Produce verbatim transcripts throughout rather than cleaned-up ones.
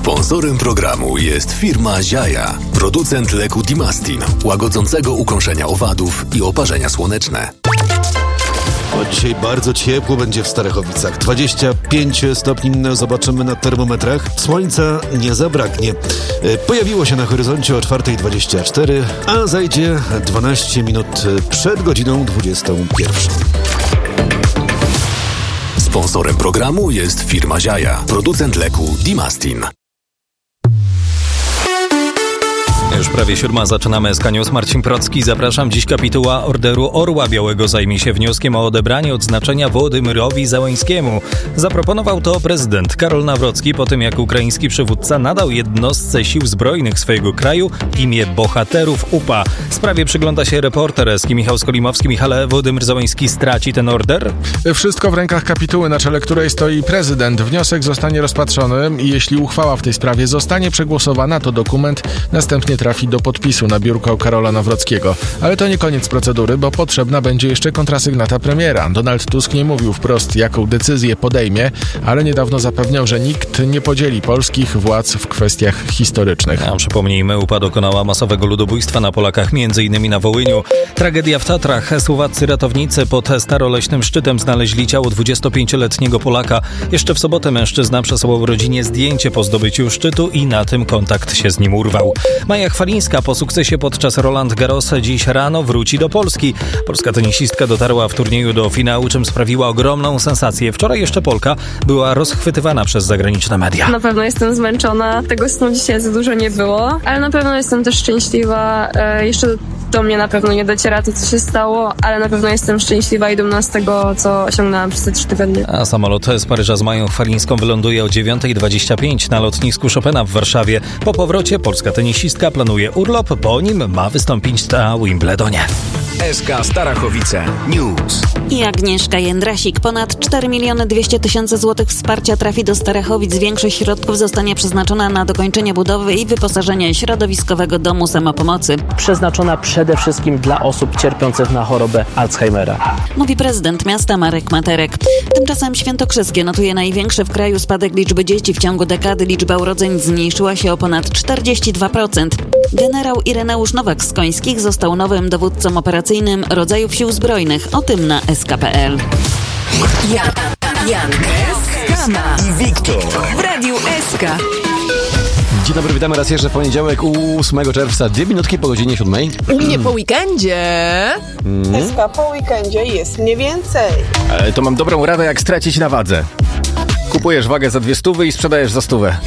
Sponsorem programu jest firma Ziaja, producent leku Dimastin, łagodzącego ukąszenia owadów i oparzenia słoneczne. O, dzisiaj bardzo ciepło będzie w Starachowicach. dwadzieścia pięć stopni zobaczymy na termometrach. Słońca nie zabraknie. Pojawiło się na horyzoncie o czwarta dwadzieścia cztery, a zajdzie dwanaście minut przed godziną dwudziestą pierwszą. Sponsorem programu jest firma Ziaja, producent leku Dimastin. Już prawie siódma, zaczynamy S K News. Marcin Procki, zapraszam. Dziś kapituła Orderu Orła Białego zajmie się wnioskiem o odebranie odznaczenia Wołodymyrowi Zełenskiemu. Zaproponował to prezydent Karol Nawrocki po tym, jak ukraiński przywódca nadał jednostce sił zbrojnych swojego kraju imię bohaterów U P A. Sprawie przygląda się reporter S K Michał Skolimowski. Michale, Wołodymyr Zełenski straci ten order? Wszystko w rękach kapituły, na czele której stoi prezydent. Wniosek zostanie rozpatrzony i jeśli uchwała w tej sprawie zostanie przegłosowana, to dokument następnie trafi do podpisu na biurko Karola Nawrockiego. Ale to nie koniec procedury, bo potrzebna będzie jeszcze kontrasygnata premiera. Donald Tusk nie mówił wprost, jaką decyzję podejmie, ale niedawno zapewniał, że nikt nie podzieli polskich władz w kwestiach historycznych. A przypomnijmy, U P A dokonała masowego ludobójstwa na Polakach, między innymi na Wołyniu. Tragedia w Tatrach. Słowaccy ratownicy pod staroleśnym szczytem znaleźli ciało dwudziestopięcioletniego Polaka. Jeszcze w sobotę mężczyzna przesłał rodzinie zdjęcie po zdobyciu szczytu i na tym kontakt się z nim urwał. Maja Chwalińska po sukcesie podczas Roland Garros dziś rano wróci do Polski. Polska tenisistka dotarła w turnieju do finału, czym sprawiła ogromną sensację. Wczoraj jeszcze Polka była rozchwytywana przez zagraniczne media. Na pewno jestem zmęczona, tego snu dzisiaj za dużo nie było, ale na pewno jestem też szczęśliwa. E, jeszcze do mnie na pewno nie dociera to, co się stało, ale na pewno jestem szczęśliwa i dumna z tego, co osiągnęłam przez te trzy tygodnie. A samolot z Paryża z Mają Chwalińską wyląduje o dziewiąta dwadzieścia pięć na lotnisku Chopina w Warszawie. Po powrocie polska tenisistka planuje urlop, po nim ma wystąpić na Wimbledonie. S K Starachowice News. I Agnieszka Jędrasik. Ponad cztery miliony dwieście tysięcy złotych wsparcia trafi do Starachowic. Większość środków zostanie przeznaczona na dokończenie budowy i wyposażenie środowiskowego domu samopomocy. Przeznaczona przede wszystkim dla osób cierpiących na chorobę Alzheimera. Mówi prezydent miasta Marek Materek. Tymczasem Świętokrzyskie notuje największy w kraju spadek liczby dzieci. W ciągu dekady liczba urodzeń zmniejszyła się o ponad czterdzieści dwa procent. Generał Ireneusz Nowak-Skońskich został nowym dowódcą operacyjnym rodzajów sił zbrojnych. O tym na S K kropka p l. Jan, Jan, Kama i Wiktor w Radiu S K. Dzień dobry, witamy raz jeszcze w poniedziałek, ósmego czerwca, dwie minutki po godzinie siódmej. U mnie po weekendzie. Mm. S K po weekendzie jest mniej więcej. Ale to mam dobrą radę, jak stracić na wadze. Kupujesz wagę za dwie stówy i sprzedajesz za stówę.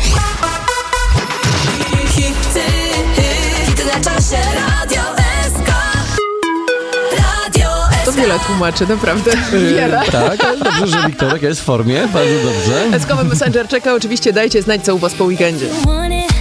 To wiele tłumaczy, naprawdę. Wiele. Yy, tak, ale dobrze, że Wiktorek jest w formie, bardzo dobrze. S K Messenger czeka, oczywiście dajcie znać, co u was po weekendzie.